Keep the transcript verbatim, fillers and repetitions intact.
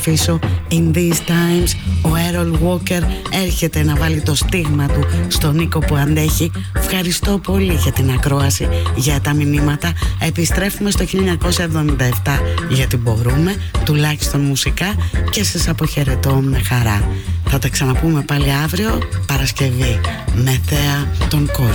αφήσω In These Times. Ο Errol Walker έρχεται να βάλει το στίγμα του στον Νίκο που αντέχει. Ευχαριστώ πολύ για την ακρόαση, για τα μηνύματα. Επιστρέφουμε στο χίλια εννιακόσια εβδομήντα επτά, γιατί μπορούμε, τουλάχιστον μουσικά, και σας αποχαιρετώ με χαρά. Θα τα ξαναπούμε πάλι αύριο Παρασκευή με Θέα τον κόσμο.